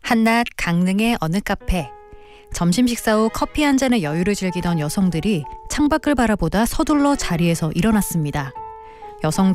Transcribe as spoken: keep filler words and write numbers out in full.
한낮 강릉의 어느 카페. 점심 식사 후 커피 한 잔의 여유를 즐기던 여성들이 창밖을 바라보다 서둘러 자리에서 일어났습니다. 여성들